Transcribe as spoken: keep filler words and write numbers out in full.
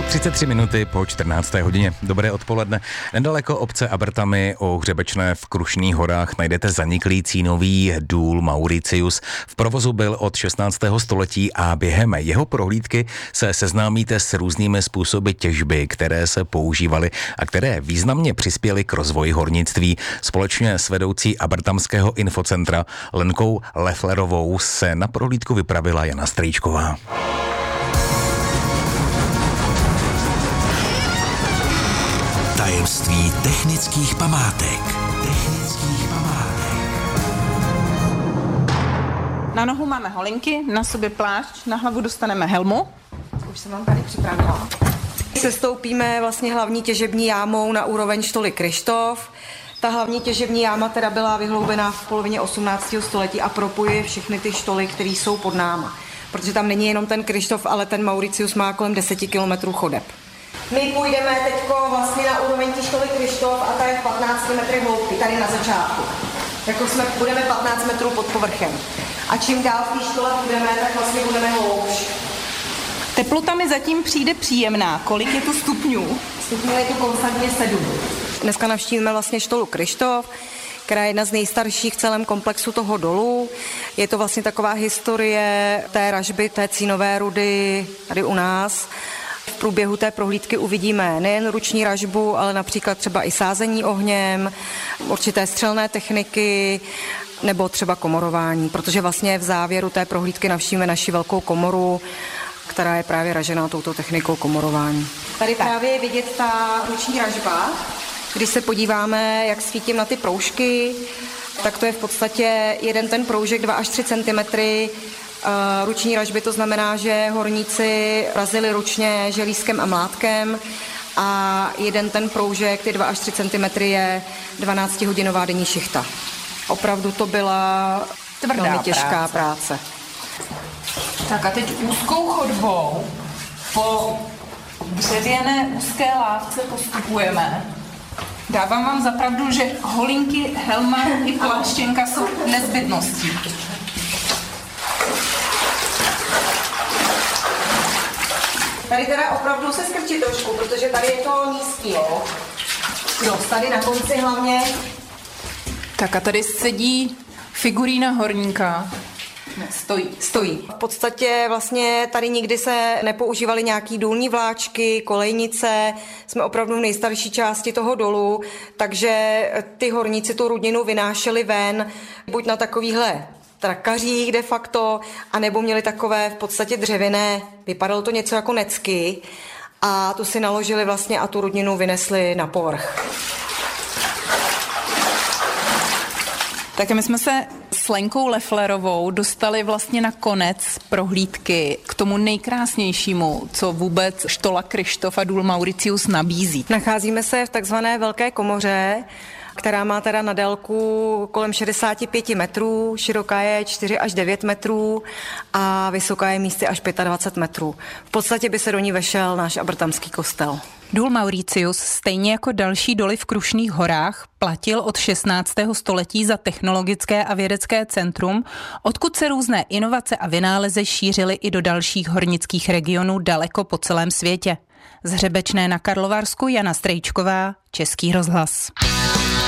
Jsou třicet tři minuty po čtrnácté hodině. Dobré odpoledne. Nedaleko obce Abertamy u Hřebečné v Krušných horách najdete zaniklý cínový důl Mauricius. V provozu byl od šestnáctého století a během jeho prohlídky se seznámíte s různými způsoby těžby, které se používaly a které významně přispěly k rozvoji hornictví. Společně s vedoucí Abertamského infocentra Lenkou Lefflerovou se na prohlídku vypravila Jana Strejčková. Tajemství technických památek. Technických památek. Na nohu máme holinky, na sobě plášť, na hlavu dostaneme helmu. Už jsem vám tady připravila. Sestoupíme vlastně hlavní těžební jámou na úroveň štoly Kryštof. Ta hlavní těžební jáma teda byla vyhloubená v polovině osmnáctého století a propojuje všechny ty štoly, které jsou pod náma. Protože tam není jenom ten Kryštof, ale ten Mauricius má kolem deseti kilometrů chodeb. My půjdeme teďko vlastně na úroveň té štoly Kryštof a ta je v patnácti metrech hloubky, tady na začátku. Jako jsme budeme patnáct metrů pod povrchem. A čím dál v té škole půjdeme, tak vlastně budeme hloubš. Teplota mi zatím přijde příjemná. Kolik je tu stupňů? Stupňů je tu konstantně sedm. Dneska navštívíme vlastně štolu Kryštof, která je jedna z nejstarších v celém komplexu toho dolu. Je to vlastně taková historie té ražby, té cínové rudy tady u nás. V průběhu té prohlídky uvidíme nejen ruční ražbu, ale například třeba i sázení ohněm, určité střelné techniky nebo třeba komorování, protože vlastně v závěru té prohlídky navštívíme naši velkou komoru, která je právě ražená touto technikou komorování. Tady právě je vidět ta ruční ražba. Když se podíváme, jak svítím na ty proužky, tak to je v podstatě jeden ten proužek dva až tři centimetry ruční ražby, to znamená, že horníci razili ručně želízkem a mlátkem a jeden ten proužek, ty dva až tři centimetry, je dvanáctihodinová denní šichta. Opravdu to byla tvrdá velmi těžká práce. práce. Tak a teď úzkou chodbou po dřevěné úzké lávce postupujeme. Dávám vám za pravdu, že holinky, helma i pláštěnka jsou nezbytností. Tady teda opravdu se skrčí trošku, protože tady je to nízký, jo. Jo, tady na konci hlavně. Tak a tady sedí figurína horníka. Ne, stojí. Stojí. V podstatě vlastně tady nikdy se nepoužívaly nějaký důlní vláčky, kolejnice, jsme opravdu v nejstarší části toho dolu, takže ty horníci tu rudninu vynášeli ven, buď na takovýhle trakařích de facto, anebo měli takové v podstatě dřevěné, vypadalo to něco jako necky a tu si naložili vlastně a tu rudninu vynesli na povrch. Tak my jsme se s Lenkou Lefflerovou dostali vlastně na konec prohlídky k tomu nejkrásnějšímu, co vůbec štola Kryštof a důl Mauricius nabízí. Nacházíme se v takzvané velké komoře, která má teda na délku kolem šedesát pět metrů, široká je čtyři až devět metrů a vysoká je místy až dvacet pět metrů. V podstatě by se do ní vešel náš abertamský kostel. Důl Mauricius, stejně jako další doly v Krušných horách, platil od šestnáctého století za technologické a vědecké centrum, odkud se různé inovace a vynálezy šířily i do dalších hornických regionů daleko po celém světě. Z Hřebečné na Karlovarsku Jana Strejčková, Český rozhlas.